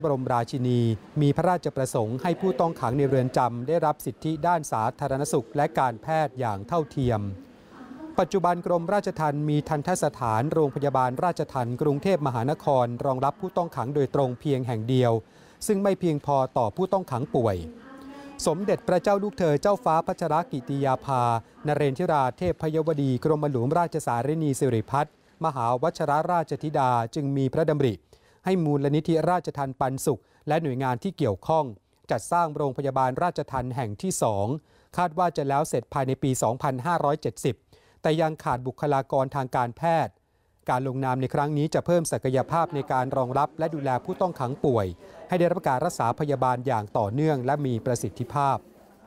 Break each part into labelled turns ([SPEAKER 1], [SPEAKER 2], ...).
[SPEAKER 1] บรมราชินีมีพระราชประสงค์ให้ผู้ต้องขังในเรือนจำได้รับสิทธิด้านสาธารณสุขและการแพทย์อย่างเท่าเทียมปัจจุบันกรมราชทัณฑ์มีทันตสถานโรงพยาบาลราชทัณฑ์กรุงเทพมหานครรองรับผู้ต้องขังโดยตรงเพียงแห่งเดียวซึ่งไม่เพียงพอต่อผู้ต้องขังป่วยสมเด็จพระเจ้าลูกเธอเจ้าฟ้าพัชรกิติยาภานเรนทิราเทพพยวดีกรมหลวงราชสารินีสิริพัฒน์มหาวชิรราชธิดาจึงมีพระดำริให้มูลนิธิราชทัณฑ์ปันสุขและหน่วยงานที่เกี่ยวข้องจัดสร้างโรงพยาบาลราชทัณฑ์แห่งที่ 2คาดว่าจะแล้วเสร็จภายในปี 2570 แต่ยังขาดบุคลากรทางการแพทย์การลงนามในครั้งนี้จะเพิ่มศักยภาพในการรองรับและดูแลผู้ต้องขังป่วยให้ได้รับการรักษาพยาบาลอย่างต่อเนื่องและมีประสิทธิภาพ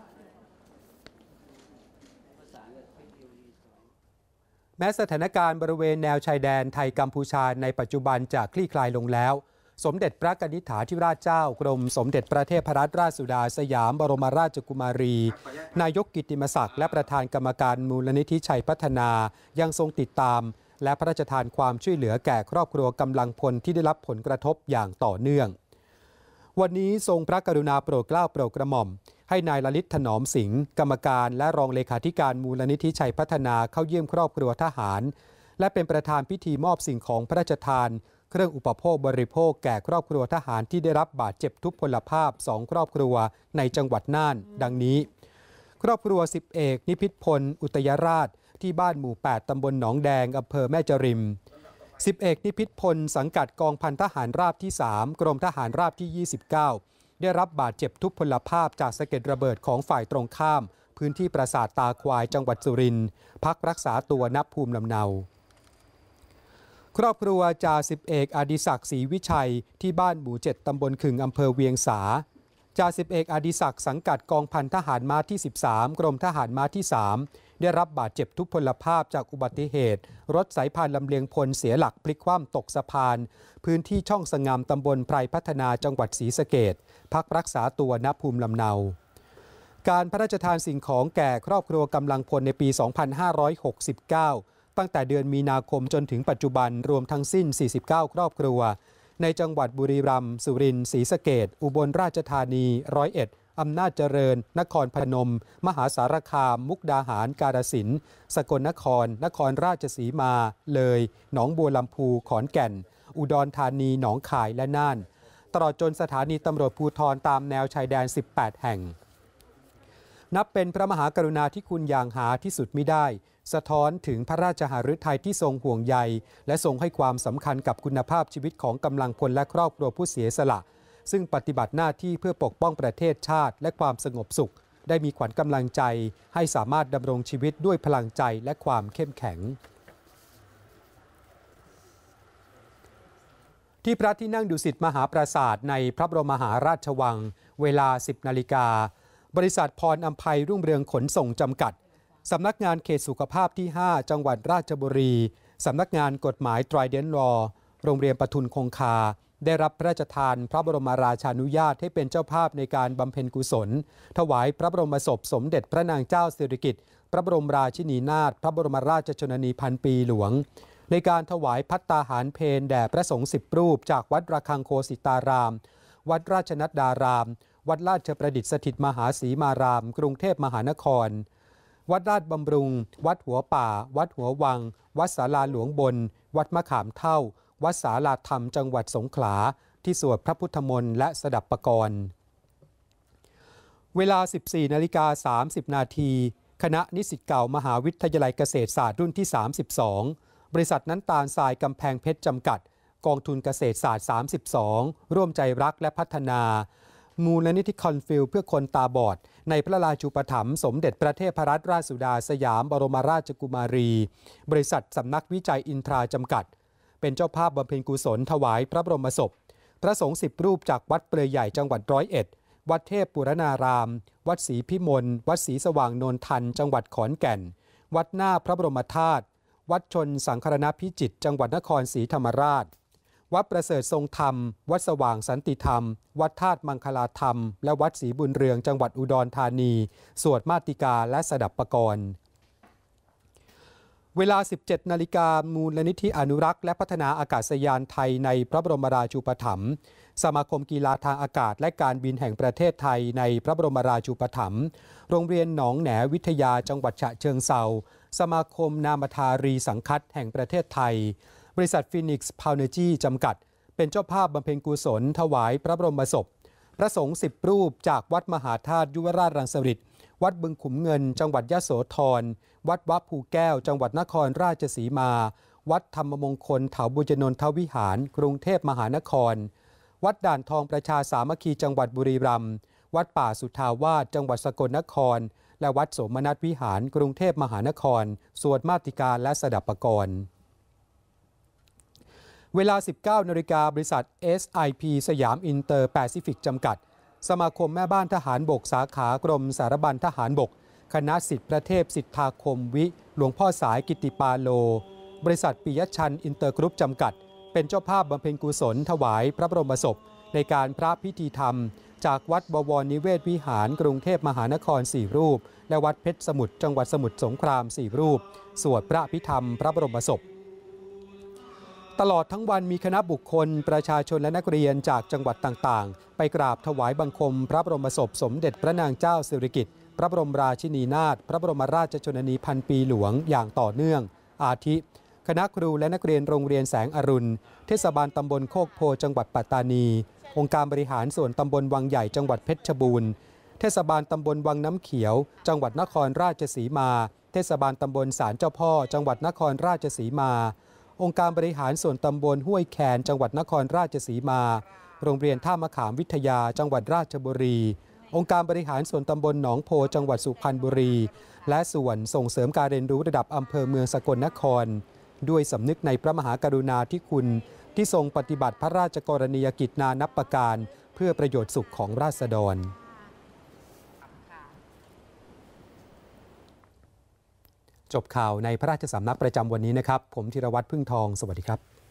[SPEAKER 1] แม้สถานการณ์บริเวณแนวชายแดนไทยกัมพูชาในปัจจุบันจะคลี่คลายลงแล้วสมเด็จพระกนิษฐาธิราชเจ้ากรมสมเด็จพระเทพรัตนราชสุดาสยามบรมราชกุมารีนายกกิตติมศักดิ์และประธานกรรมการมูลนิธิชัยพัฒนายังทรงติดตามและพระราชทานความช่วยเหลือแก่ครอบครัวกำลังพลที่ได้รับผลกระทบอย่างต่อเนื่องวันนี้ทรงพระกรุณาโปรดเกล้าโปรดกระหม่อมให้นายลลิตถนอมสิงห์กรรมการและรองเลขาธิการมูลนิธิชัยพัฒนาเข้าเยี่ยมครอบครัวทหารและเป็นประธานพิธีมอบสิ่งของพระราชทานเครื่องอุปโภคบริโภคแก่ครอบครัวทหารที่ได้รับบาดเจ็บทุพพลภาพ2ครอบครัวในจังหวัดน่านดังนี้ครอบครัว10เอกนิพิษพลอุตยราชที่บ้านหมู่8ตำบลหนองแดงอำเภอแม่จริม10เอกนิพิษพลสังกัดกองพันทหารราบที่3กรมทหารราบที่29ได้รับบาดเจ็บทุพพลภาพจากสะเก็ดระเบิดของฝ่ายตรงข้ามพื้นที่ปราสาทตาควายจังหวัดสุรินทร์พักรักษาตัวณภูมิลำเนาครอบครัวจ่าสิบเอกอดิศักดิ์ศรีวิชัยที่บ้านหมู่7ตำบลขึงอำเภอเวียงสาจ่าสิบเอกอดิศักดิ์สังกัดกองพันทหารม้าที่13กรมทหารม้าที่3ได้รับบาดเจ็บทุพพลภาพจากอุบัติเหตุรถสายพานลำเลียงพลเสียหลักพลิกคว่ำตกสะพานพื้นที่ช่องสงามตำบลไพรพัฒนาจังหวัดศรีสะเกษพักรักษาตัวณภูมิลำเนาการพระราชทานสิ่งของแก่ครอบครัวกำลังพลในปี 2569ตั้งแต่เดือนมีนาคมจนถึงปัจจุบันรวมทั้งสิ้น49ครอบครัวในจังหวัดบุรีรัมย์สุรินทร์ศรีสะเกษอุบลราชธานี101อำนาจเจริญนครพนมมหาสารคามมุกดาหารกาฬสินธุ์สกลนครนครราชสีมาเลยหนองบัวลำพูขอนแก่นอุดรธานีหนองคายและน่านตลอดจนสถานีตำรวจภูธรตามแนวชายแดน18แห่งนับเป็นพระมหากรุณาธิคุณอย่างหาที่สุดมิได้สะท้อนถึงพระราชหฤทัยที่ทรงห่วงใยและทรงให้ความสำคัญกับคุณภาพชีวิตของกำลังพลและครอบครัวผู้เสียสละซึ่งปฏิบัติหน้าที่เพื่อปกป้องประเทศชาติและความสงบสุขได้มีขวัญกำลังใจให้สามารถดำรงชีวิตด้วยพลังใจและความเข้มแข็งที่พระที่นั่งดุสิตมหาปราสาทในพระบรมมหาราชวังเวลา 10 นาฬิกาบริษัทพรอำไพรุ่งเรืองขนส่งจำกัดสำนักงานเขตสุขภาพที่ 5 จังหวัดราชบุรีสำนักงานกฎหมาย Trident Law โรงเรียนปทุมคงคาได้รับพระราชทานพระบรมราชานุญาตให้เป็นเจ้าภาพในการบำเพ็ญกุศลถวายพระบรมศพสมเด็จพระนางเจ้าสิริกิติ์พระบรมราชินีนาถพระบรมราชชนนีพันปีหลวงในการถวายภัตตาหารเพลแด่พระสงฆ์10 รูปจากวัดระฆังโคสิตารามวัดราชนัดดารามวัดราชประดิษฐ์สถิตมหาศรีมารามกรุงเทพมหานครวัดราชบำรุงวัดหัวป่าวัดหัววังวัดศาลาหลวงบนวัดมะขามเท่าวัดศาลาธรรมจังหวัดสงขลาที่สวดพระพุทธมนต์และสดับปกรณ์เวลา 14:30 นาทีคณะนิสิตเก่ามหาวิทยาลัยเกษตรศาสตร์รุ่นที่32บริษัทน้ำตาลทรายกำแพงเพชรจำกัดกองทุนเกษตรศาสตร์32ร่วมใจรักและพัฒนามูลนิธิคอนฟิลเพื่อคนตาบอดในพระราชูปถัมภ์สมเด็จพระเทพรัตนราชสุดาสยามบรมราชกุมารีบริษัทสำนักวิจัยอินทราจำกัดเป็นเจ้าภาพบำเพ็ญกุศลถวายพระบรมศพพระสงฆ์10 รูปจากวัดเปลือยใหญ่จังหวัด101วัดเทพปุรณารามวัดศรีพิมลวัดศรีสว่างโนนทันจังหวัดขอนแก่นวัดหน้าพระบรมธาตุวัดชนสังครณพิจิตรจังหวัดนครศรีธรรมราชวัดประเสริฐทรงธรรมวัดสว่างสันติธรรมวัดธาตุมังคลาธรรมและวัดศรีบุญเรืองจังหวัดอุดรธานีสวดมาติกาและสดับปกรณ์เวลา 17 นาฬิกามูลนิธิอนุรักษ์และพัฒนาอากาศยานไทยในพระบรมราชูปถัมภ์สมาคมกีฬาทางอากาศและการบินแห่งประเทศไทยในพระบรมราชูปถัมภ์โรงเรียนหนองแหนวิทยาจังหวัดฉะเชิงเทราสมาคมนามทารีสังคัตแห่งประเทศไทยบริษัทฟีนิกซ์พาวเนจีจำกัดเป็นเจ้าภาพบำเพ็ญกุศลถวายพระบรมศพพระสงฆ์10 รูปจากวัดมหาธาตุยุวราชรังสฤษฎ์วัดบึงขุมเงินจังหวัดยโสธรวัดวัดภูแก้วจังหวัดนครราชสีมาวัดธรรมมงคลเถาบุญนนทวิหารกรุงเทพมหานครวัดด่านทองประชาสามัคคีจังหวัดบุรีรัมย์วัดป่าสุทาวาสจังหวัดสกลนครและวัดโสมนัสวิหารกรุงเทพมหานครสวดมาติกาและสดับปกรณ์เวลา 19 นาฬิกาบริษัท SIP สยามอินเตอร์แปซิฟิกจำกัดสมาคมแม่บ้านทหารบกสาขากรมสารบัญทหารบกคณะศิษย์พระเทพสิทธาคมวิหลวงพ่อสายกิติปาโลบริษัทปิยชันอินเตอร์กรุ๊ปจำกัดเป็นเจ้าภาพบำเพ็ญกุศลถวายพระบรมศพในการพระพิธีธรรมจากวัดบวรนิเวศวิหารกรุงเทพมหานคร4 รูปและวัดเพชรสมุทรจังหวัดสมุทรสงคราม4 รูปสวดพระพิธรรมพระบรมศพตลอดทั้งวันมีคณะบุคคลประชาชนและนักเรียนจากจังหวัดต่างๆไปกราบถวายบังคมพระบรมศพสมเด็จพระนางเจ้าสิริกิติ์พระบรมราชินีนาถพระบรมราชชนนีพันปีหลวงอย่างต่อเนื่องอาทิคณะครูและนักเรียนโรงเรียนแสงอรุณเทศบาลตำบลโคกโพจังหวัดปัตตานีองค์การบริหารส่วนตำบลวังใหญ่จังหวัดเพชรบูรณ์เทศบาลตำบลวังน้ำเขียวจังหวัดนครราชสีมาเทศบาลตำบลศาลเจ้าพ่อจังหวัดนครราชสีมาองค์การบริหารส่วนตำบลห้วยแคนจังหวัดนครราชสีมาโรงเรียนท่ามะขามวิทยาจังหวัดราชบุรีองค์การบริหารส่วนตำบลหนองโพจังหวัดสุพรรณบุรีและส่วนส่งเสริมการเรียนรู้ระดับอำเภอเมืองสกลนครด้วยสำนึกในพระมหากรุณาธิคุณที่ทรงปฏิบัติพระราชกรณียกิจนานับประการเพื่อประโยชน์สุขของราษฎรจบข่าวในพระราชสำนักประจำวันนี้นะครับผมธีรวัตรพึ่งทองสวัสดีครับ